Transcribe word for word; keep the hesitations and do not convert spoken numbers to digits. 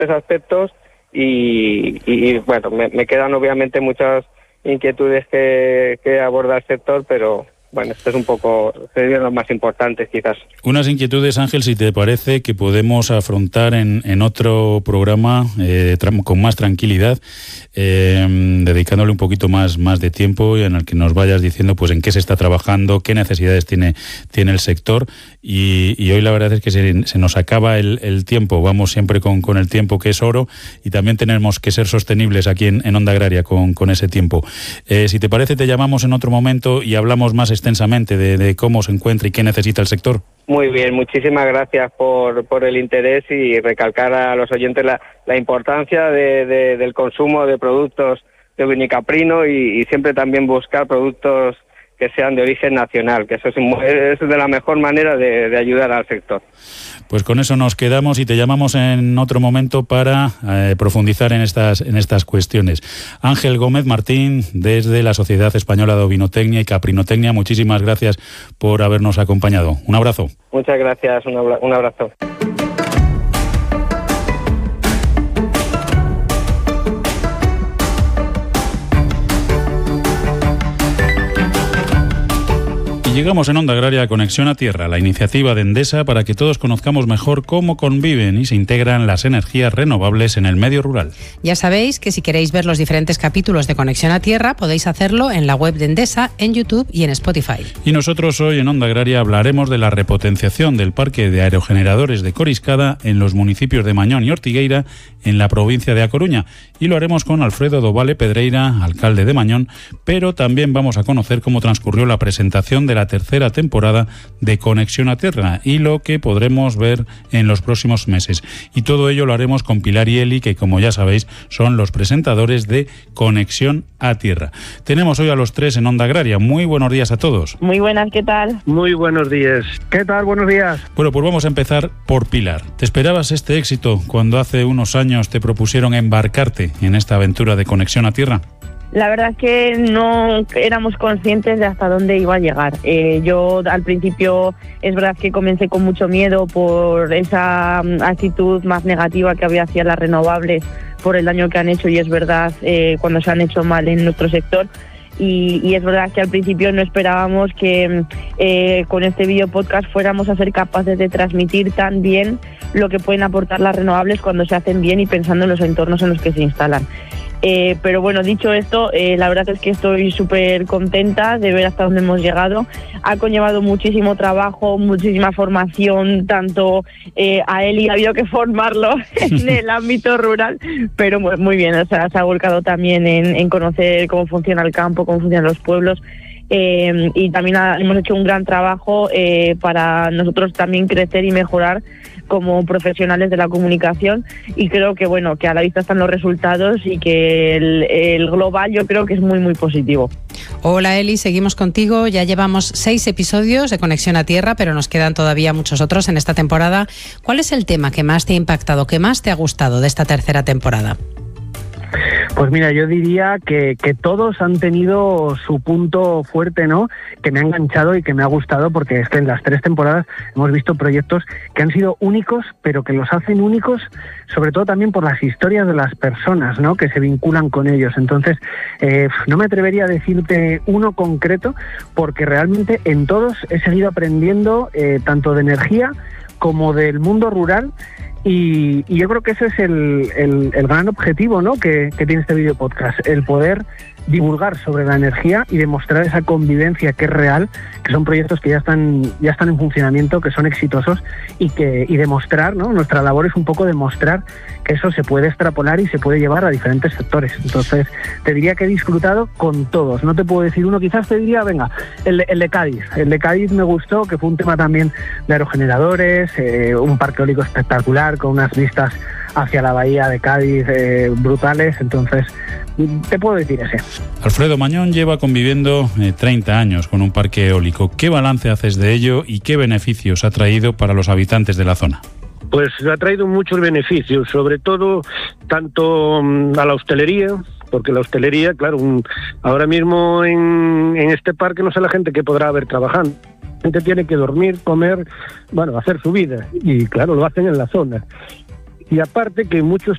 aspectos y, y bueno, me, me quedan obviamente muchas inquietudes que, que aborda el sector, pero bueno, esto es un poco, serían los más importantes quizás. Unas inquietudes, Ángel, si te parece, que podemos afrontar en, en otro programa eh, con más tranquilidad, eh, dedicándole un poquito más, más de tiempo y en el que nos vayas diciendo pues en qué se está trabajando, qué necesidades tiene, tiene el sector. Y, y hoy la verdad es que se, se nos acaba el, el tiempo, vamos siempre con, con el tiempo que es oro y también tenemos que ser sostenibles aquí en, en Onda Agraria con, con ese tiempo. Eh, si te parece, te llamamos en otro momento y hablamos más extensamente de, de cómo se encuentra y qué necesita el sector. Muy bien, muchísimas gracias por, por el interés y recalcar a los oyentes la, la importancia de, de, del consumo de productos de vinicaprino y, y siempre también buscar productos que sean de origen nacional, que eso es, es de la mejor manera de, de ayudar al sector. Pues con eso nos quedamos y te llamamos en otro momento para eh, profundizar en estas en estas cuestiones. Ángel Gómez Martín, desde la Sociedad Española de Ovinotecnia y Caprinotecnia, muchísimas gracias por habernos acompañado. Un abrazo. Muchas gracias, un abra- un abrazo. Y llegamos en Onda Agraria a Conexión a Tierra, la iniciativa de Endesa para que todos conozcamos mejor cómo conviven y se integran las energías renovables en el medio rural. Ya sabéis que si queréis ver los diferentes capítulos de Conexión a Tierra, podéis hacerlo en la web de Endesa, en YouTube y en Spotify. Y nosotros hoy en Onda Agraria hablaremos de la repotenciación del parque de aerogeneradores de Coriscada en los municipios de Mañón y Ortigueira, en la provincia de A Coruña. Y lo haremos con Alfredo Dovale Pedreira, alcalde de Mañón, pero también vamos a conocer cómo transcurrió la presentación de la tercera temporada de Conexión a Tierra y lo que podremos ver en los próximos meses. Y todo ello lo haremos con Pilar y Eli, que como ya sabéis son los presentadores de Conexión a Tierra. Tenemos hoy a los tres en Onda Agraria. Muy buenos días a todos. Muy buenas, ¿qué tal? Muy buenos días. ¿Qué tal? Buenos días. Bueno, pues vamos a empezar por Pilar. ¿Te esperabas este éxito cuando hace unos años te propusieron embarcarte en esta aventura de Conexión a Tierra? La verdad es que no éramos conscientes de hasta dónde iba a llegar. Eh, yo al principio es verdad que comencé con mucho miedo por esa actitud más negativa que había hacia las renovables por el daño que han hecho, y es verdad eh, cuando se han hecho mal en nuestro sector. Y, y es verdad que al principio no esperábamos que eh, con este video podcast fuéramos a ser capaces de transmitir tan bien lo que pueden aportar las renovables cuando se hacen bien y pensando en los entornos en los que se instalan. Eh, pero bueno, dicho esto, eh, la verdad es que estoy súper contenta de ver hasta dónde hemos llegado. Ha conllevado muchísimo trabajo, muchísima formación, tanto eh, a Eli ha habido que formarlo en el ámbito rural, pero muy, muy bien, o sea, se ha volcado también en, en conocer cómo funciona el campo, cómo funcionan los pueblos. Eh, y también ha, hemos hecho un gran trabajo eh, para nosotros también crecer y mejorar como profesionales de la comunicación, y creo que bueno, que a la vista están los resultados y que el, el global yo creo que es muy muy positivo. Hola Eli, seguimos contigo. Ya llevamos seis episodios de Conexión a Tierra, pero nos quedan todavía muchos otros en esta temporada. ¿Cuál es el tema que más te ha impactado, que más te ha gustado de esta tercera temporada? Pues mira, yo diría que, que todos han tenido su punto fuerte, ¿no? Que me ha enganchado y que me ha gustado, porque es que en las tres temporadas hemos visto proyectos que han sido únicos, pero que los hacen únicos, sobre todo también por las historias de las personas, ¿no? Que se vinculan con ellos. Entonces, eh, no me atrevería a decirte uno concreto, porque realmente en todos he seguido aprendiendo eh, tanto de energía como del mundo rural. Y, y yo creo que ese es el, el, el gran objetivo, ¿no? que, que tiene este video podcast, el poder divulgar sobre la energía y demostrar esa convivencia que es real, que son proyectos que ya están ya están en funcionamiento, que son exitosos, y que y demostrar, ¿no? Nuestra labor es un poco demostrar que eso se puede extrapolar y se puede llevar a diferentes sectores. Entonces, te diría que he disfrutado con todos. No te puedo decir uno, quizás te diría, venga, el, el de Cádiz. El de Cádiz me gustó, que fue un tema también de aerogeneradores, eh, un parque eólico espectacular, con unas vistas hacia la bahía de Cádiz eh, brutales. Entonces, te puedo decir ese. Alfredo, Mañón lleva conviviendo eh, treinta años con un parque eólico. ¿Qué balance haces de ello y qué beneficios ha traído para los habitantes de la zona? Pues ha traído muchos beneficios, sobre todo tanto a la hostelería, porque la hostelería, claro, un, ahora mismo en, en este parque no sé la gente que podrá haber trabajando. La gente tiene que dormir, comer, bueno, hacer su vida, y claro, lo hacen en la zona. Y aparte que muchos